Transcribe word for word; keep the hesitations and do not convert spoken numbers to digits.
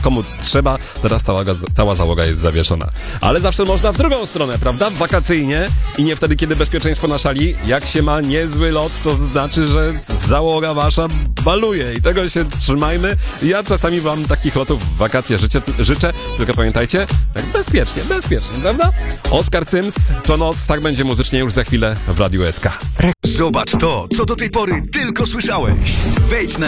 komu trzeba, teraz cała, cała załoga jest zawieszona. Ale zawsze można w drugą stronę, prawda? Wakacyjnie i nie wtedy, kiedy bezpieczeństwo na szali. Jak się ma niezły lot, to znaczy, że załoga wasza baluje i tego się trzymajmy. Ja czasami wam takich lotów w wakacje życzę, życzę tylko pamiętajcie, tak bezpiecznie, bezpiecznie, prawda? Oskar Cyms, co noc, tak będzie muzycznie już za chwilę w Radiu S K. Zobacz to, co do tej pory tylko słyszałeś. Wejdź na